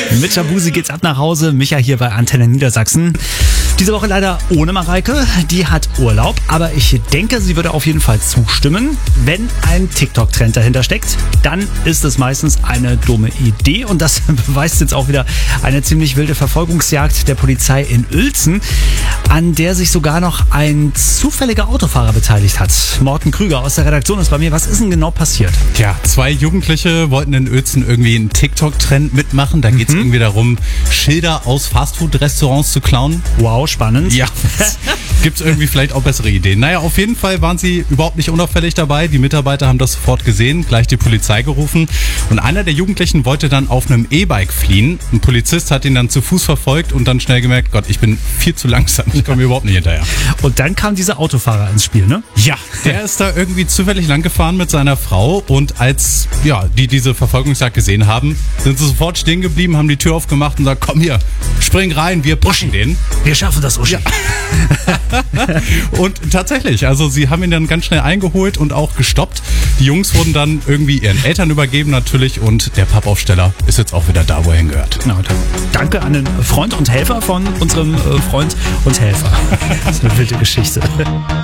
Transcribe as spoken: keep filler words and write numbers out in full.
Mit Shabuzi geht's ab nach Hause. Micha hier bei Antenne Niedersachsen. Diese Woche leider ohne Mareike. Die hat Urlaub. Aber ich denke, sie würde auf jeden Fall zustimmen. Wenn ein TikTok-Trend dahinter steckt, dann ist es meistens eine dumme Idee. Und das beweist jetzt auch wieder eine ziemlich wilde Verfolgungsjagd der Polizei in Uelzen, an der sich sogar noch ein zufälliger Autofahrer beteiligt hat. Morten Krüger aus der Redaktion ist bei mir. Was ist denn genau passiert? Tja, zwei Jugendliche wollten in Uelzen irgendwie einen TikTok-Trend mitmachen. Da geht es mhm. irgendwie darum, Schilder aus Fastfood-Restaurants zu klauen. Wow, spannend. Ja, gibt es irgendwie vielleicht auch bessere Ideen. Naja, auf jeden Fall waren sie überhaupt nicht unauffällig dabei. Die Mitarbeiter haben das sofort gesehen, gleich die Polizei gerufen. Und einer der Jugendlichen wollte dann auf einem E-Bike fliehen. Ein Polizist hat ihn dann zu Fuß verfolgt und dann schnell gemerkt, Gott, ich bin viel zu langsam. Ich komme überhaupt nicht hinterher. Und dann kam dieser Autofahrer ins Spiel, ne? Ja, der ist da irgendwie zufällig lang gefahren mit seiner Frau. Und als ja, die diese Verfolgungsjagd gesehen haben, sind sie sofort stehen geblieben, haben die Tür aufgemacht und gesagt, komm hier, spring rein, wir pushen den. Wir schaffen das, Uschi. Ja. Und tatsächlich, also sie haben ihn dann ganz schnell eingeholt und auch gestoppt. Die Jungs wurden dann irgendwie ihren Eltern übergeben natürlich und der Pappaufsteller ist jetzt auch wieder da, wo er hingehört. Genau, danke an den Freund und Helfer von unserem Freund und Helfer. Das ist eine wilde Geschichte.